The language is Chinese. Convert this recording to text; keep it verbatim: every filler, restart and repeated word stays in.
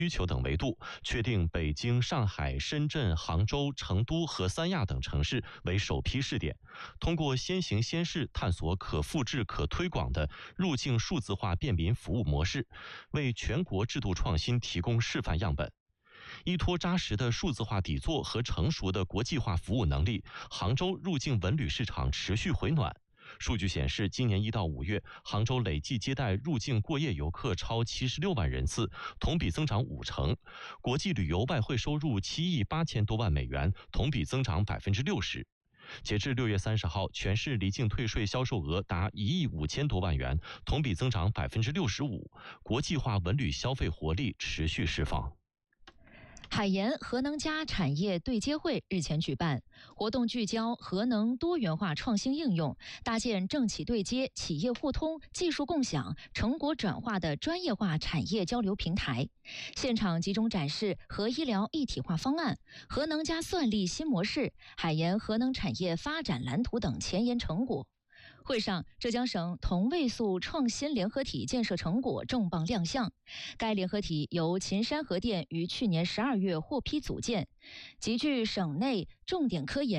需求等维度，确定北京、上海、深圳、杭州、成都和三亚等城市为首批试点，通过先行先试，探索可复制、可推广的入境数字化便民服务模式，为全国制度创新提供示范样本。依托扎实的数字化底座和成熟的国际化服务能力，杭州入境文旅市场持续回暖。数据显示，今年一到五月，杭州累计接待入境过夜游客超七十六万人次，同比增长五成；国际旅游外汇收入七亿八千多万美元，同比增长百分之六十。截至六月三十号，全市离境退税销售额达一亿五千多万元，同比增长百分之六十五。国际化文旅消费活力持续释放。 海盐核能加产业对接会日前举办，活动聚焦核能多元化创新应用，搭建政企对接、企业互通、技术共享、成果转化的专业化产业交流平台。现场集中展示核医疗一体化方案、核能加算力新模式、海盐核能产业发展蓝图等前沿成果。会上，浙江省同位素创新联合体建设成果重磅亮相。该联合体由秦山核电于去年十二月获批组建，集聚省内重点科研。